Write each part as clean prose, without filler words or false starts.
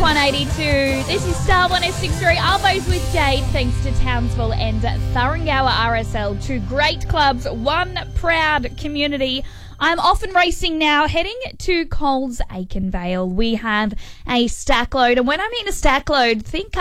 182. This is Star 106.3. Arvos with Jade, thanks to Townsville and Thuringowa RSL, two great clubs, one proud community. I'm off and racing now, heading to Coles Aikenvale. We have a stack load, and when I mean a stack load, think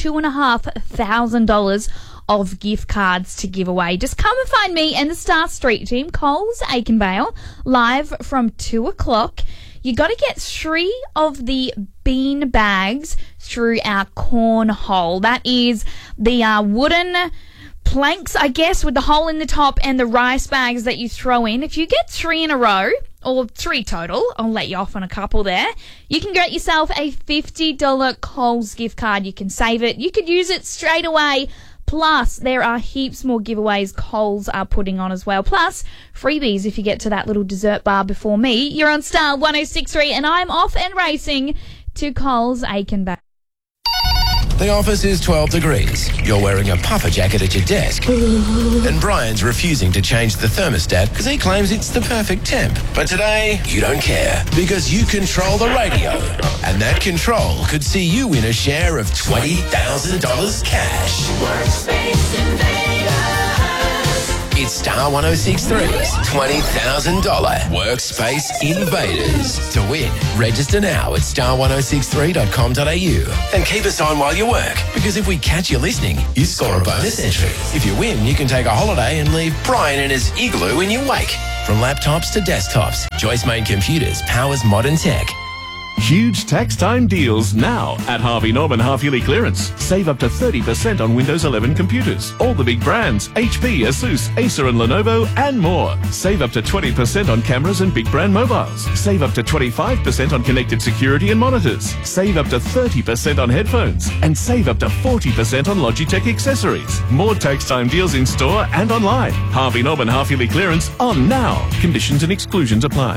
$2,500 of gift cards to give away. Just come and find me and the Star Street team, Coles Aikenvale, live from 2 o'clock. You got to get 3 of the bean bags through our cornhole. That is the wooden planks, I guess, with the hole in the top and the rice bags that you throw in. If you get 3 in a row, or 3 total, I'll let you off on a couple there, you can get yourself a $50 Coles gift card. You can save it. You could use it straight away. Plus, there are heaps more giveaways Coles are putting on as well. Plus, freebies if you get to that little dessert bar before me. You're on Star 106.3 and I'm off and racing to Coles Aikenvale. The office is 12 degrees. You're wearing a puffer jacket at your desk. And Brian's refusing to change the thermostat because he claims it's the perfect temp. But today, you don't care because you control the radio. And that control could see you win a share of $20,000 cash. Workspace Invaders. It's Star 106.3's $20,000 Workspace Invaders. To win, register now at star1063.com.au and keep us on while you work, because if we catch you listening, you score a bonus entry. If you win, you can take a holiday and leave Brian in his igloo in your wake. From laptops to desktops, Joyce Main Computers powers modern tech. Huge tax time deals now at Harvey Norman Half-Yearly Clearance. Save up to 30% on Windows 11 computers. All the big brands, HP, Asus, Acer and Lenovo and more. Save up to 20% on cameras and big brand mobiles. Save up to 25% on connected security and monitors. Save up to 30% on headphones. And save up to 40% on Logitech accessories. More tax time deals in store and online. Harvey Norman Half-Yearly Clearance on now. Conditions and exclusions apply.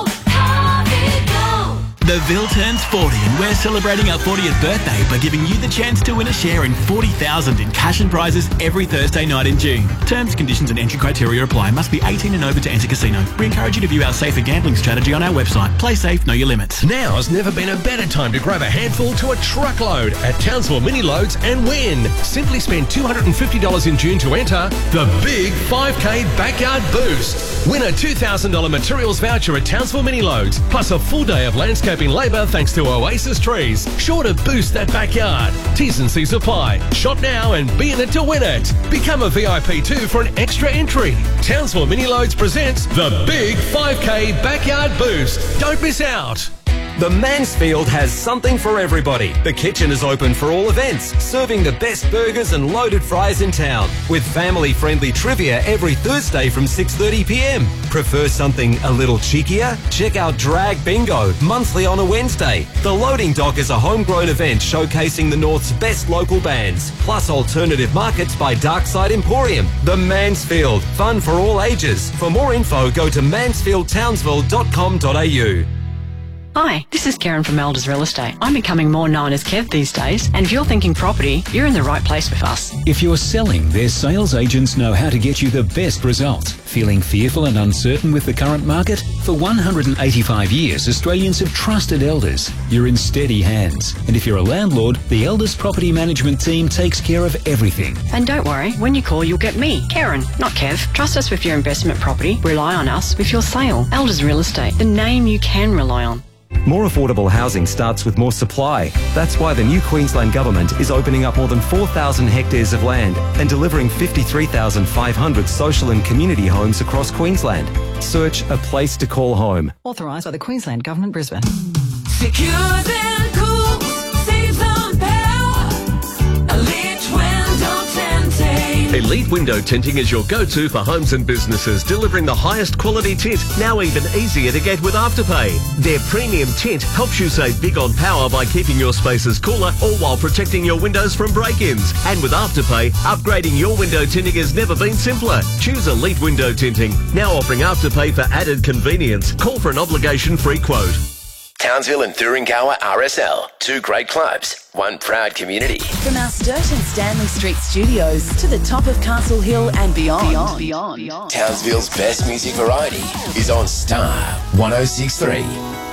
The Ville turns 40 and we're celebrating our 40th birthday by giving you the chance to win a share in $40,000 in cash and prizes every Thursday night in June. Terms, conditions and entry criteria apply. Must be 18 and over to enter casino. We encourage you to view our safer gambling strategy on our website. Play safe, know your limits. Now's never been a better time to grab a handful to a truckload at Townsville Mini Loads and win. Simply spend $250 in June to enter the big 5K Backyard Boost. Win a $2,000 materials voucher at Townsville Mini Loads, plus a full day of landscaping labour thanks to Oasis Trees. Sure to boost that backyard. T's and C's apply. Shop now and be in it to win it. Become a VIP too for an extra entry. Townsville Mini Loads presents the big 5K Backyard Boost. Don't miss out. The Mansfield has something for everybody. The kitchen is open for all events, serving the best burgers and loaded fries in town, with family-friendly trivia every Thursday from 6:30 p.m. Prefer something a little cheekier? Check out Drag Bingo, monthly on a Wednesday. The Loading Dock is a homegrown event showcasing the North's best local bands, plus alternative markets by Darkside Emporium. The Mansfield, fun for all ages. For more info, go to mansfieldtownsville.com.au. Hi, this is Karen from Elders Real Estate. I'm becoming more known as Kev these days, and if you're thinking property, you're in the right place with us. If you're selling, their sales agents know how to get you the best result. Feeling fearful and uncertain with the current market? For 185 years, Australians have trusted Elders. You're in steady hands. And if you're a landlord, the Elders Property Management team takes care of everything. And don't worry, when you call, you'll get me, Karen, not Kev. Trust us with your investment property. Rely on us with your sale. Elders Real Estate, the name you can rely on. More affordable housing starts with more supply. That's why the new Queensland Government is opening up more than 4,000 hectares of land and delivering 53,500 social and community homes across Queensland. Search a place to call home. Authorised by the Queensland Government, Brisbane. Secures and cools, saves on power. Elite window tinting. Elite Window Tinting is your go-to for homes and businesses, delivering the highest quality tint, now even easier to get with Afterpay. Their premium tint helps you save big on power by keeping your spaces cooler, all while protecting your windows from break-ins. And with Afterpay, upgrading your window tinting has never been simpler. Choose Elite Window Tinting, now offering Afterpay for added convenience. Call for an obligation-free quote. Townsville and Thuringowa RSL, two great clubs, one proud community. From our Sturt and Stanley Street studios to the top of Castle Hill and beyond. Townsville's best music variety is on Star 106.3.